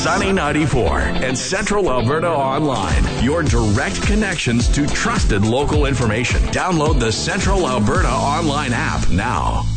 Sunny 94 and Central Alberta Online. Your direct connections to trusted local information. Download the Central Alberta Online app now.